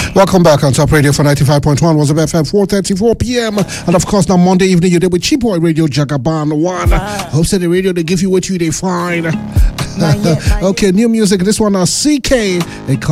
Welcome back on Top Radio for 95.1 was FM 4:34 p.m. And of course, now Monday evening, you're there with Cheap Boy Radio Jagaban 1. Hope that the radio, they give you what you they find. Okay, new music. This one, CK.